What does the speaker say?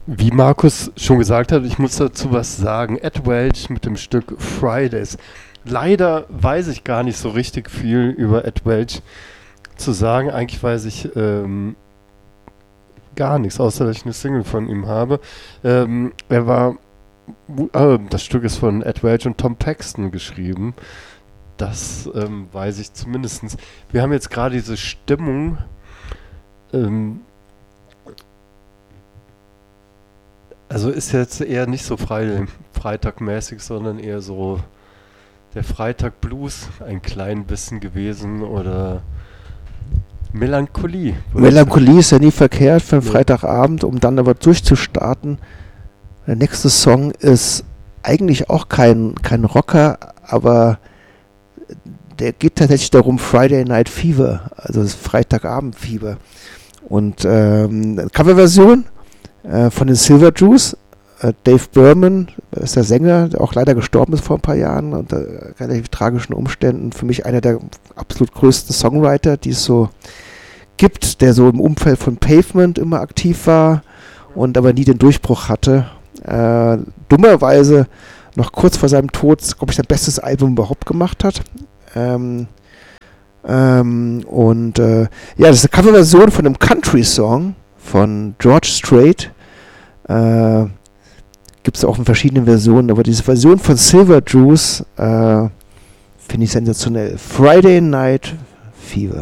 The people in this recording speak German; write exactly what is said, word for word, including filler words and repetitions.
Wie Markus schon gesagt hat, ich muss dazu was sagen. Ed Welch mit dem Stück Fridays. Leider weiß ich gar nicht so richtig viel über Ed Welch zu sagen. Eigentlich weiß ich ähm, gar nichts, außer dass ich eine Single von ihm habe. Ähm, er war, äh, das Stück ist von Ed Welch und Tom Paxton geschrieben. Das ähm, weiß ich zumindest. Wir haben jetzt gerade diese Stimmung, ähm, also ist jetzt eher nicht so frei, freitagmäßig, sondern eher so der Freitag Blues ein klein bisschen gewesen oder Melancholie. Melancholie ist ja nie verkehrt für einen Ja. Freitagabend, um dann aber durchzustarten. Der nächste Song ist eigentlich auch kein, kein Rocker, aber der geht tatsächlich darum, Friday Night Fever, also das Freitagabendfieber. Und ähm, eine Coverversion äh, von den Silver Jews. Äh, Dave Berman ist der Sänger, der auch leider gestorben ist vor ein paar Jahren unter relativ tragischen Umständen. Für mich einer der absolut größten Songwriter, die es so gibt, der so im Umfeld von Pavement immer aktiv war und aber nie den Durchbruch hatte. Äh, dummerweise noch kurz vor seinem Tod, glaube ich, sein bestes Album überhaupt gemacht hat. Ähm, ähm, und äh, ja, das ist eine Coverversion von einem Country-Song von George Strait. Äh, Gibt es auch in verschiedenen Versionen, aber diese Version von Silver Jews äh, finde ich sensationell. Friday Night Fever.